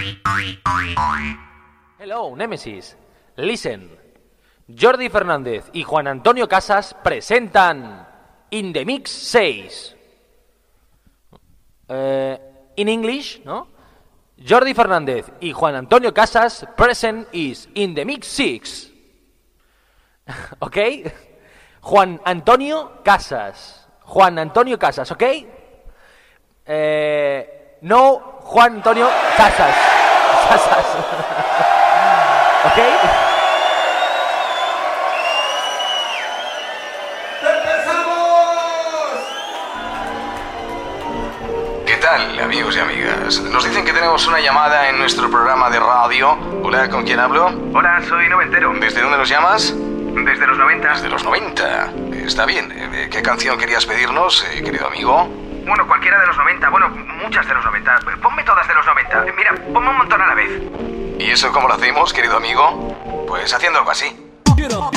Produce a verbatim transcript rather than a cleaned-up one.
Hello, Nemesis. Listen. Jordi Fernández y Juan Antonio Casas presentan In the Mix seis. Uh, in English, ¿no? Jordi Fernández y Juan Antonio Casas present is In the Mix six. ¿Ok? Juan Antonio Casas. Juan Antonio Casas, ¿ok? Eh, no, Juan Antonio Casas. Casas. ¿Ok? ¿Qué tal, amigos y amigas? Nos dicen que tenemos una llamada en nuestro programa de radio. Hola, ¿con quién hablo? Hola, soy Noventero. ¿Desde dónde nos llamas? Desde los noventa. Desde los noventa. Está bien. ¿Qué canción querías pedirnos, eh, querido amigo? Bueno, cualquiera de los noventa. Bueno, muchas de los noventa. Ponme todas de los noventa. Mira, ponme un montón a la vez. ¿Y eso cómo lo hacemos, querido amigo? Pues haciendo algo así. Get up.